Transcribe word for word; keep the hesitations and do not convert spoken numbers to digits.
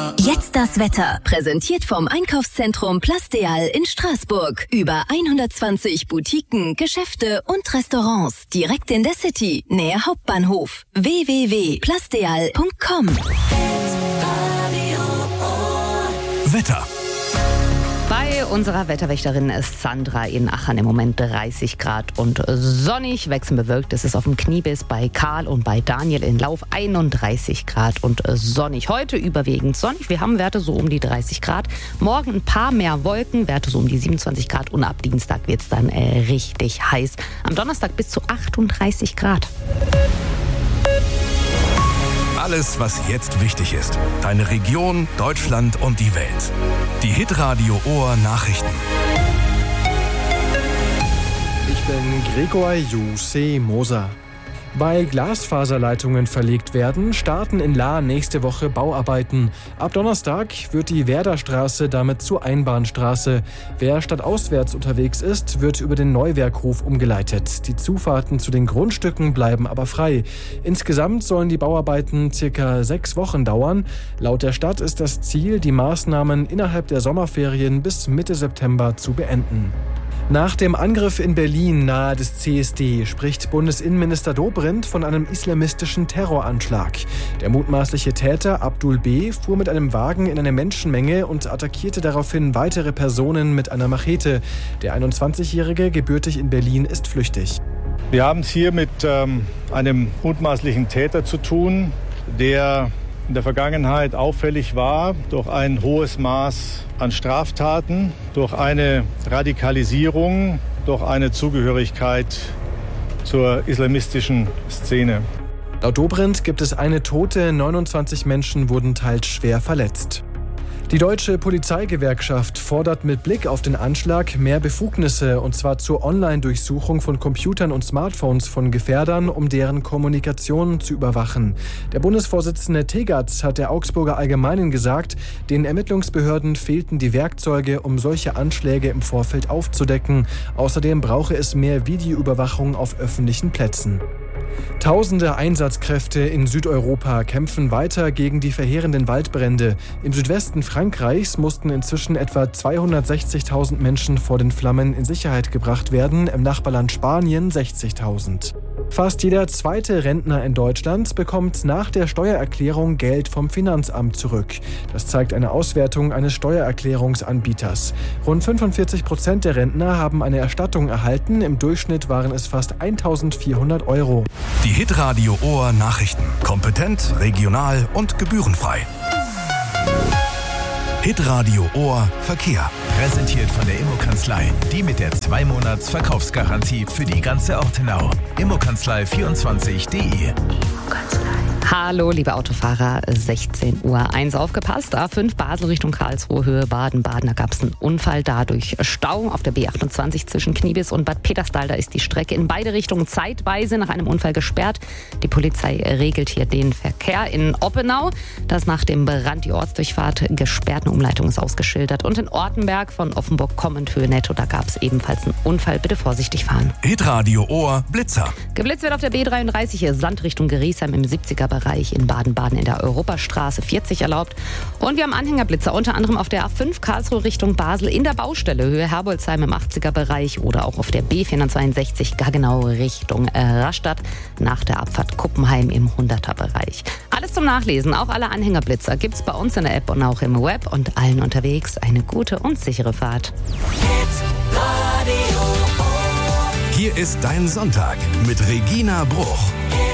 Jetzt das Wetter. Präsentiert vom Einkaufszentrum Plastéal in Straßburg. Über hundertzwanzig Boutiquen, Geschäfte und Restaurants. Direkt in der City, nähe Hauptbahnhof. w w w punkt plastéal punkt com. Wetter. Bei unserer Wetterwächterin ist Sandra in Aachen im Moment dreißig Grad und sonnig, wechselnd bewölkt. Es ist auf dem Kniebiss bei Karl und bei Daniel in Lauf einunddreißig Grad und sonnig. Heute überwiegend sonnig. Wir haben Werte so um die dreißig Grad. Morgen ein paar mehr Wolken, Werte so um die siebenundzwanzig Grad. Und ab Dienstag wird es dann äh, richtig heiß. Am Donnerstag bis zu achtunddreißig Grad. Alles, was jetzt wichtig ist. Deine Region, Deutschland und die Welt. Die Hitradio Ohr Nachrichten. Ich bin Gregor Juse Moser. Weil Glasfaserleitungen verlegt werden, starten in Lahr nächste Woche Bauarbeiten. Ab Donnerstag wird die Werderstraße damit zur Einbahnstraße. Wer stadtauswärts unterwegs ist, wird über den Neuwerkhof umgeleitet. Die Zufahrten zu den Grundstücken bleiben aber frei. Insgesamt sollen die Bauarbeiten circa sechs Wochen dauern. Laut der Stadt ist das Ziel, die Maßnahmen innerhalb der Sommerferien bis Mitte September zu beenden. Nach dem Angriff in Berlin nahe des C S D spricht Bundesinnenminister Dobrindt von einem islamistischen Terroranschlag. Der mutmaßliche Täter Abdul B. fuhr mit einem Wagen in eine Menschenmenge und attackierte daraufhin weitere Personen mit einer Machete. Der einundzwanzigjährige, gebürtig in Berlin, ist flüchtig. Wir haben es hier mit ähm, einem mutmaßlichen Täter zu tun, der in der Vergangenheit auffällig war durch ein hohes Maß an Straftaten, durch eine Radikalisierung, durch eine Zugehörigkeit zur islamistischen Szene. Laut Dobrindt gibt es eine Tote, neunundzwanzig Menschen wurden teils schwer verletzt. Die Deutsche Polizeigewerkschaft fordert mit Blick auf den Anschlag mehr Befugnisse, und zwar zur Online-Durchsuchung von Computern und Smartphones von Gefährdern, um deren Kommunikation zu überwachen. Der Bundesvorsitzende Tegatz hat der Augsburger Allgemeinen gesagt, den Ermittlungsbehörden fehlten die Werkzeuge, um solche Anschläge im Vorfeld aufzudecken. Außerdem brauche es mehr Videoüberwachung auf öffentlichen Plätzen. Tausende Einsatzkräfte in Südeuropa kämpfen weiter gegen die verheerenden Waldbrände. Im Südwesten Frankreichs mussten inzwischen etwa zweihundertsechzigtausend Menschen vor den Flammen in Sicherheit gebracht werden, im Nachbarland Spanien sechzigtausend. Fast jeder zweite Rentner in Deutschland bekommt nach der Steuererklärung Geld vom Finanzamt zurück. Das zeigt eine Auswertung eines Steuererklärungsanbieters. Rund fünfundvierzig Prozent der Rentner haben eine Erstattung erhalten. Im Durchschnitt waren es fast eintausendvierhundert Euro. Die Hitradio Ohr Nachrichten. Kompetent, regional und gebührenfrei. Hitradio Ohr Verkehr. Präsentiert von der Immokanzlei. Die mit der zwei Monats Verkaufsgarantie für die ganze Ortenau. immokanzlei vierundzwanzig punkt de. Hallo, liebe Autofahrer, sechzehn Uhr eins aufgepasst. A fünf Basel Richtung Karlsruhe, Höhe Baden-Baden. Da gab es einen Unfall, dadurch Stau auf der B achtundzwanzig zwischen Kniebiss und Bad Peterstal. Da ist die Strecke in beide Richtungen zeitweise nach einem Unfall gesperrt. Die Polizei regelt hier den Verkehr. In Oppenau, da ist nach dem Brand die Ortsdurchfahrt gesperrt. Eine Umleitung ist ausgeschildert. Und in Ortenberg von Offenburg kommend Höhe Netto, da gab es ebenfalls einen Unfall. Bitte vorsichtig fahren. Hitradio Ohr Blitzer. Geblitzt wird auf der B dreiunddreißig, Sand Richtung Griesheim im siebziger Bereich. In Baden-Baden in der Europastraße vierzig erlaubt. Und wir haben Anhängerblitzer, unter anderem auf der A fünf Karlsruhe Richtung Basel in der Baustelle, Höhe Herbolzheim im achtziger Bereich oder auch auf der B vierhundertzweiundsechzig Gaggenau Richtung äh, Rastatt nach der Abfahrt Kuppenheim im hunderter Bereich. Alles zum Nachlesen, auch alle Anhängerblitzer gibt's bei uns in der App und auch im Web, und allen unterwegs eine gute und sichere Fahrt. Hier ist dein Sonntag mit Regina Bruch.